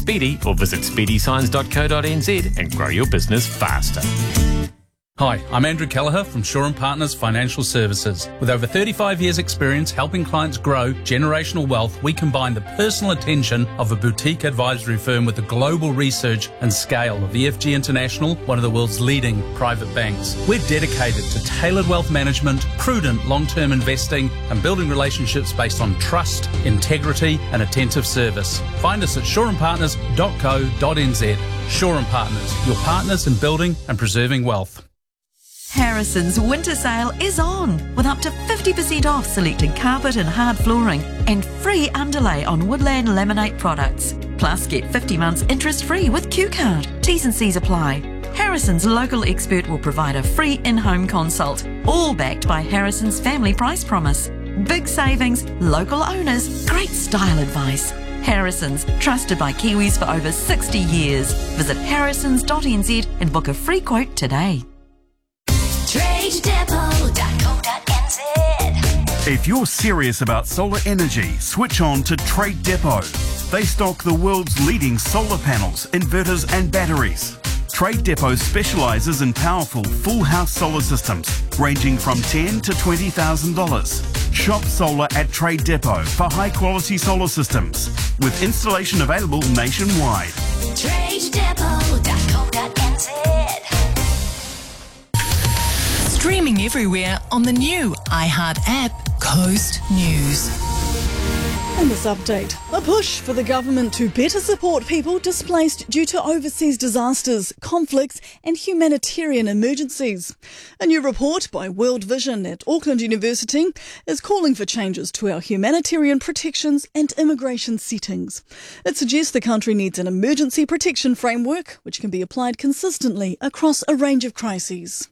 Speedy or visit speedysigns.co.nz and grow your business faster. Hi, I'm Andrew Kelleher from Shaw & Partners Financial Services. With over 35 years' experience helping clients grow generational wealth, we combine the personal attention of a boutique advisory firm with the global research and scale of EFG International, one of the world's leading private banks. We're dedicated to tailored wealth management, prudent long-term investing, and building relationships based on trust, integrity, and attentive service. Find us at shawandpartners.co.nz. Shaw & Partners, your partners in building and preserving wealth. Harrison's winter sale is on with up to 50% off selected carpet and hard flooring and free underlay on Woodland Laminate products. Plus, get 50 months interest-free with Q-Card. T's and C's apply. Harrison's local expert will provide a free in-home consult, all backed by Harrison's family price promise. Big savings, local owners, great style advice. Harrison's, trusted by Kiwis for over 60 years. Visit harrisons.nz and book a free quote today. TradeDepot.co.nz. If you're serious about solar energy, switch on to Trade Depot. They stock the world's leading solar panels, inverters and batteries. Trade Depot specialises in powerful full house solar systems ranging from $10,000 to $20,000. Shop solar at Trade Depot for high quality solar systems with installation available nationwide. TradeDepot.co.nz. Streaming everywhere on the new iHeart app, Coast News. In this update, a push for the government to better support people displaced due to overseas disasters, conflicts and humanitarian emergencies. A new report by World Vision at Auckland University is calling for changes to our humanitarian protections and immigration settings. It suggests the country needs an emergency protection framework which can be applied consistently across a range of crises.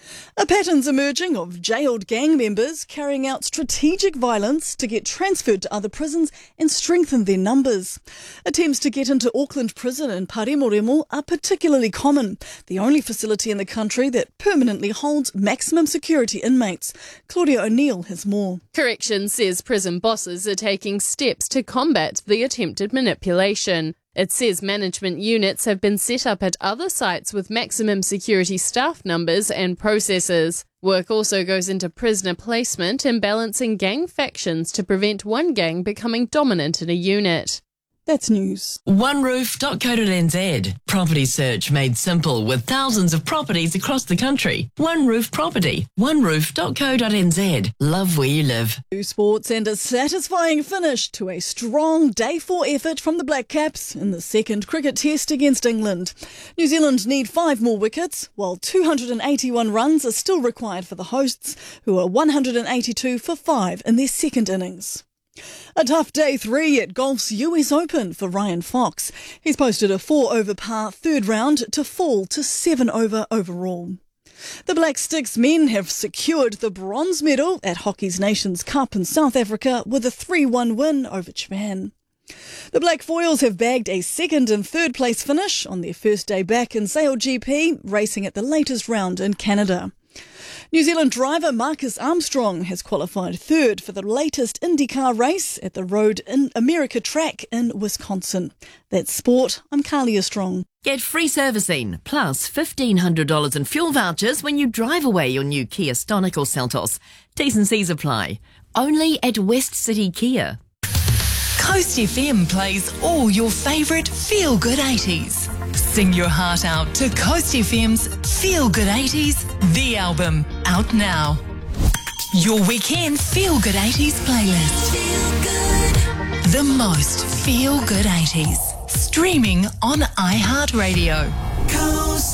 A pattern's emerging of jailed gang members carrying out strategic violence to get transferred to other prisons and strengthen their numbers. Attempts to get into Auckland Prison in Paremoremo are particularly common, the only facility in the country that permanently holds maximum security inmates. Claudia O'Neill has more. Corrections says prison bosses are taking steps to combat the attempted manipulation. It says management units have been set up at other sites with maximum security staff numbers and processes. Work also goes into prisoner placement and balancing gang factions to prevent one gang becoming dominant in a unit. That's news. OneRoof.co.nz. Property search made simple with thousands of properties across the country. One Roof Property. OneRoof.co.nz. Love where you live. Sports and a satisfying finish to a strong Day 4 effort from the Black Caps in the second cricket test against England. New Zealand need 5 more wickets, while 281 runs are still required for the hosts, who are 182 for 5 in their second innings. A tough day 3 at golf's US Open for Ryan Fox. He's posted a 4-over par third round to fall to 7-over overall. The Black Sticks men have secured the bronze medal at Hockey's Nations Cup in South Africa with a 3-1 win over Japan. The Black Foils have bagged a second and third place finish on their first day back in Sail GP, racing at the latest round in Canada. New Zealand driver Marcus Armstrong has qualified third for the latest IndyCar race at the Road in America track in Wisconsin. That's sport. I'm Carlia Strong. Get free servicing plus $1,500 in fuel vouchers when you drive away your new Kia Stonic or Seltos. T's and C's apply. Only at West City Kia. Coast FM plays all your favourite feel-good 80s. Sing your heart out to Coast FM's Feel Good 80s, the album, out now. Your weekend Feel Good 80s playlist. Feel good. The most Feel Good 80s. Streaming on iHeartRadio. Coast